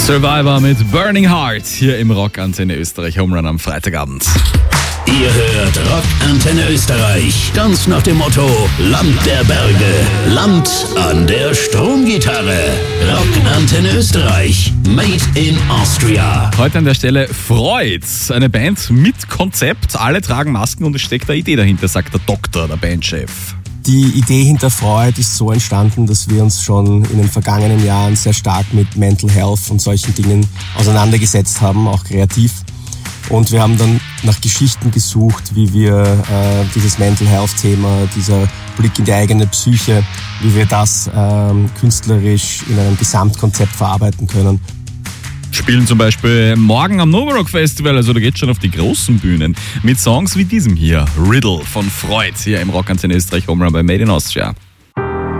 Survivor mit Burning Heart hier im Rock Antenne Österreich Home Run am Freitagabend. Ihr hört Rock Antenne Österreich, ganz nach dem Motto Land der Berge, Land an der Stromgitarre. Rock Antenne Österreich, made in Austria. Heute an der Stelle Freud, eine Band mit Konzept. Alle tragen Masken und es steckt eine Idee dahinter, sagt der Doktor, der Bandchef. Die Idee hinter Freud ist so entstanden, dass wir uns schon in den vergangenen Jahren sehr stark mit Mental Health und solchen Dingen auseinandergesetzt haben, auch kreativ. Und wir haben dann nach Geschichten gesucht, wie wir dieses Mental Health-Thema, dieser Blick in die eigene Psyche, wie wir das künstlerisch in einem Gesamtkonzept verarbeiten können. Spielen zum Beispiel morgen am Nova Rock Festival, also da geht's schon auf die großen Bühnen, mit Songs wie diesem hier, Riddle von Freud, hier im Rock Antenne Österreich Home Run bei Made in Austria.